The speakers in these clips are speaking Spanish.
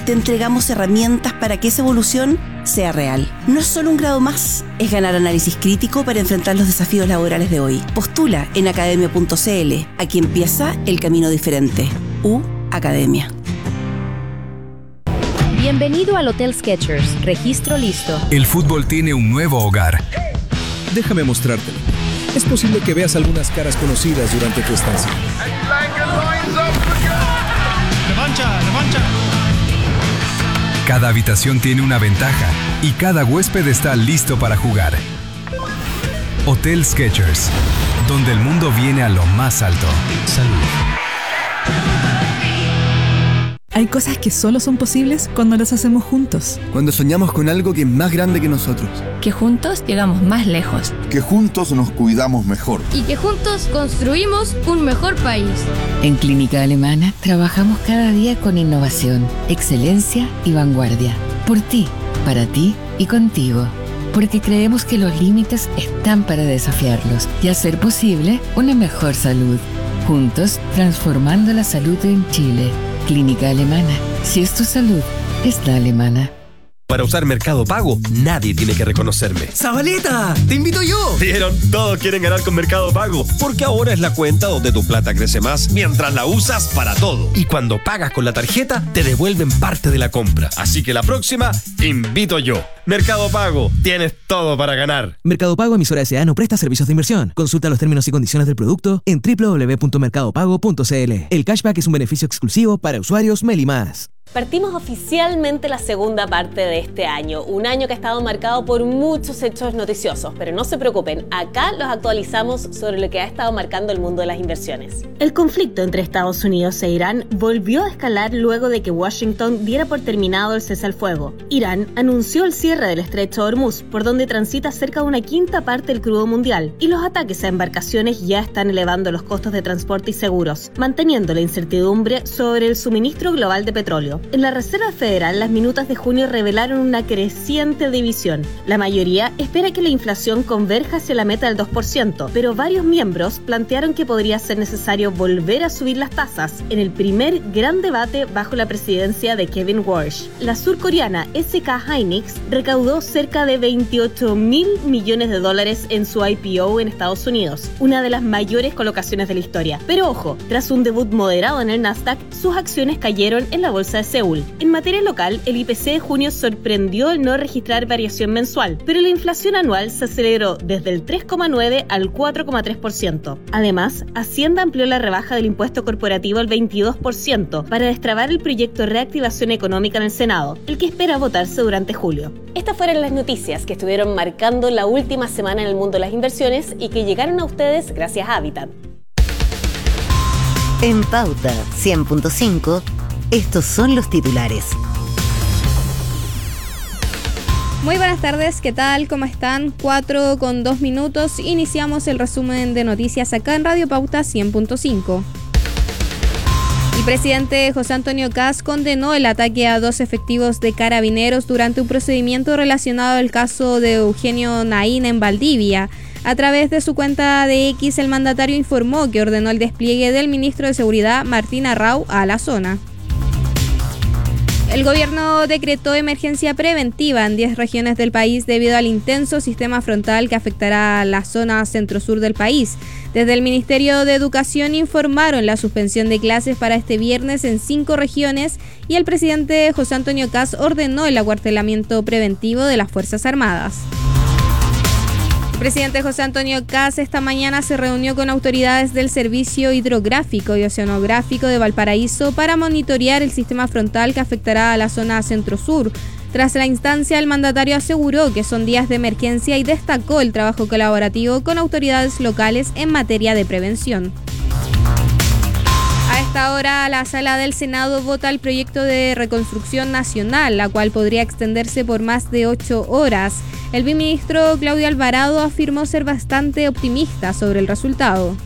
te entregamos herramientas para que esa evolución sea real. No es solo un grado más, es ganar análisis crítico para enfrentar los desafíos laborales de hoy. Postula en academia.cl. Aquí empieza el camino diferente. Academia. Bienvenido al Hotel Skechers. Registro listo. El fútbol tiene un nuevo hogar. Déjame mostrártelo. Es posible que veas algunas caras conocidas durante tu estancia. ¡Revancha! Cada habitación tiene una ventaja y cada huésped está listo para jugar. Hotel Skechers, donde el mundo viene a lo más alto. Salud. Hay cosas que solo son posibles cuando las hacemos juntos. Cuando soñamos con algo que es más grande que nosotros. Que juntos llegamos más lejos. Que juntos nos cuidamos mejor. Y que juntos construimos un mejor país. En Clínica Alemana trabajamos cada día con innovación, excelencia y vanguardia. Por ti, para ti y contigo. Porque creemos que los límites están para desafiarlos y hacer posible una mejor salud. Juntos, transformando la salud en Chile. Clínica Alemana. Si es tu salud, es la alemana. Para usar Mercado Pago, nadie tiene que reconocerme. ¡Zabaleta! ¡Te invito yo! ¿Vieron? Todos quieren ganar con Mercado Pago, porque ahora es la cuenta donde tu plata crece más mientras la usas para todo. Y cuando pagas con la tarjeta, te devuelven parte de la compra. Así que la próxima, invito yo. Mercado Pago, tienes todo para ganar. Mercado Pago, emisora S.A. no presta servicios de inversión. Consulta los términos y condiciones del producto en www.mercadopago.cl. El cashback es un beneficio exclusivo para usuarios Meli+. Partimos oficialmente la segunda parte de este año, un año que ha estado marcado por muchos hechos noticiosos, pero no se preocupen, acá los actualizamos sobre lo que ha estado marcando el mundo de las inversiones. El conflicto entre Estados Unidos e Irán volvió a escalar luego de que Washington diera por terminado el cese al fuego. Irán anunció el cierre del estrecho de Hormuz, por donde transita cerca de una quinta parte del crudo mundial, y los ataques a embarcaciones ya están elevando los costos de transporte y seguros, manteniendo la incertidumbre sobre el suministro global de petróleo. En la Reserva Federal, las minutas de junio revelaron una creciente división. La mayoría espera que la inflación converja hacia la meta del 2%, pero varios miembros plantearon que podría ser necesario volver a subir las tasas en el primer gran debate bajo la presidencia de Kevin Warsh. La surcoreana SK Hynix recaudó cerca de $28 mil millones en su IPO en Estados Unidos, una de las mayores colocaciones de la historia. Pero ojo, tras un debut moderado en el Nasdaq, sus acciones cayeron en la bolsa de Seúl. En materia local, el IPC de junio sorprendió al no registrar variación mensual, pero la inflación anual se aceleró desde el 3,9 al 4,3%. Además, Hacienda amplió la rebaja del impuesto corporativo al 22% para destrabar el proyecto de reactivación económica en el Senado, el que espera votarse durante julio. Estas fueron las noticias que estuvieron marcando la última semana en el mundo de las inversiones y que llegaron a ustedes gracias a Habitat. En Pauta 100.5, estos son los titulares. Muy buenas tardes, ¿qué tal? ¿Cómo están? 4:02. Iniciamos el resumen de noticias acá en Radio Pauta 100.5. El presidente José Antonio Kast condenó el ataque a 2 efectivos de carabineros durante un procedimiento relacionado al caso de Eugenio Naín en Valdivia. A través de su cuenta de X, el mandatario informó que ordenó el despliegue del ministro de Seguridad, Martín Arrau, a la zona. El gobierno decretó emergencia preventiva en 10 regiones del país debido al intenso sistema frontal que afectará a la zona centro-sur del país. Desde el Ministerio de Educación informaron la suspensión de clases para este viernes en 5 regiones y el presidente José Antonio Kast ordenó el acuartelamiento preventivo de las Fuerzas Armadas. El presidente José Antonio Kast esta mañana se reunió con autoridades del Servicio Hidrográfico y Oceanográfico de Valparaíso para monitorear el sistema frontal que afectará a la zona centro-sur. Tras la instancia, el mandatario aseguró que son días de emergencia y destacó el trabajo colaborativo con autoridades locales en materia de prevención. A esta hora, la Sala del Senado vota el proyecto de reconstrucción nacional, la cual podría extenderse por más de 8 horas. El viceministro Claudio Alvarado afirmó ser bastante optimista sobre el resultado.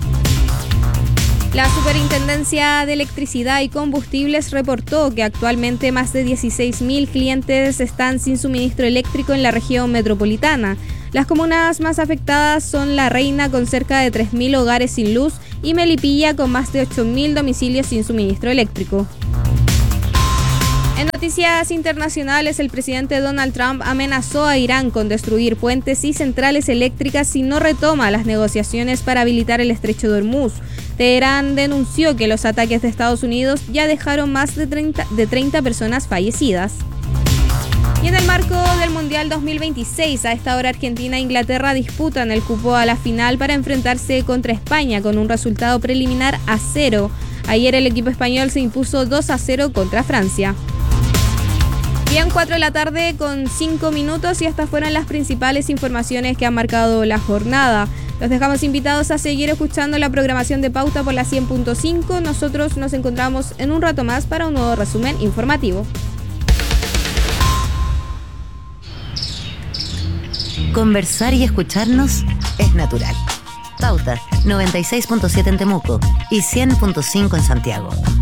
La Superintendencia de Electricidad y Combustibles reportó que actualmente más de 16.000 clientes están sin suministro eléctrico en la región metropolitana. Las comunas más afectadas son La Reina, con cerca de 3.000 hogares sin luz, y Melipilla, con más de 8.000 domicilios sin suministro eléctrico. En noticias internacionales, el presidente Donald Trump amenazó a Irán con destruir puentes y centrales eléctricas si no retoma las negociaciones para habilitar el estrecho de Hormuz. Teherán denunció que los ataques de Estados Unidos ya dejaron más de 30 personas fallecidas. Y en el marco del Mundial 2026, a esta hora Argentina e Inglaterra disputan el cupo a la final para enfrentarse contra España con un resultado preliminar a 0. Ayer el equipo español se impuso 2-0 contra Francia. Bien, 4 de la tarde con 5 minutos y estas fueron las principales informaciones que han marcado la jornada. Los dejamos invitados a seguir escuchando la programación de Pauta por la 100.5. Nosotros nos encontramos en un rato más para un nuevo resumen informativo. Conversar y escucharnos es natural. Pauta 96.7 en Temuco y 100.5 en Santiago.